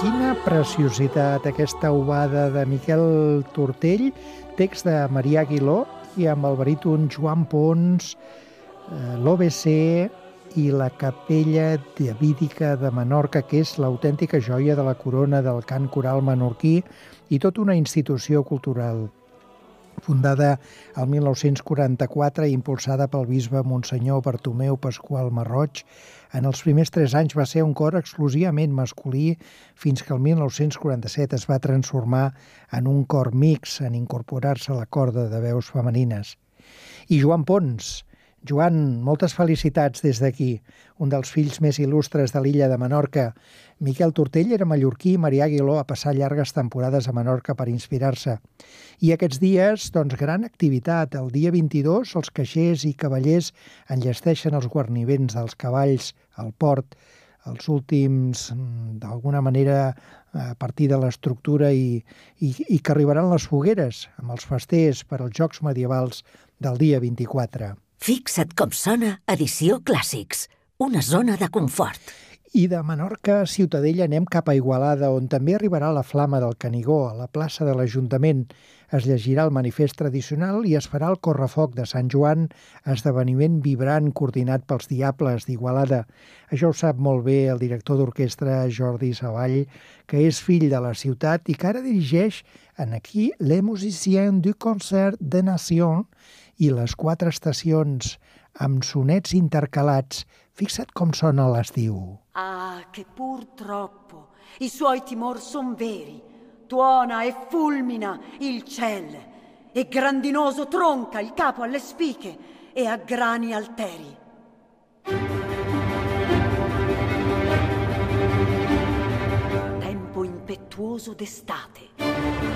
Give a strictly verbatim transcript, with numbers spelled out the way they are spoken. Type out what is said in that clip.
Quina preciositat aquesta ovada de Miquel Tortell, text de Marià Aguiló i amb el baríton Joan Pons, l'O B C i la Capella Davídica de Menorca, que és l'autèntica joia de la corona del cant coral menorquí i tota una institució cultural. Fundada el mil nou-cents quaranta-quatre i impulsada pel bisbe Monsenyor Bartomeu Pasqual Marroig, en els primers tres anys va ser un cor exclusivament masculí fins que el mil nou-cents quaranta-set es va transformar en un cor mix en incorporar-se a la corda de veus femenines. I Joan Pons. Joan, moltes felicitats des d'aquí, un dels fills més il·lustres de l'illa de Menorca. Miquel Tortell era mallorquí i Marià Aguiló a passar llargues temporades a Menorca per inspirar-se. I aquests dies, doncs, gran activitat. El dia vint-i-dos, els caixers i cavallers enllesteixen els guarniments dels cavalls al port, els últims, d'alguna manera, a partir de l'estructura i, i, i que arribaran les fogueres amb els festers per als Jocs Medievals del dia vint-i-quatre. Fixa't com sona Edició Clàssics, una zona de confort. I de Menorca a Ciutadella anem cap a Igualada, on també arribarà la Flama del Canigó, a la plaça de l'Ajuntament. Es llegirà el manifest tradicional i es farà el Correfoc de Sant Joan, esdeveniment vibrant coordinat pels Diables d'Igualada. Això ho sap molt bé el director d'orquestra Jordi Savall, que és fill de la ciutat i que ara dirigeix en aquí Les Musiciens du Concert des Nations i les quatre estacions amb sonets intercalats. Fixa't com sona l'estiu. Ah, che purtroppo i suoi timor son veri. Tuona e fulmina il ciel, e grandinoso tronca il capo alle spiche e a grani alteri. Tempo impetuoso d'estate.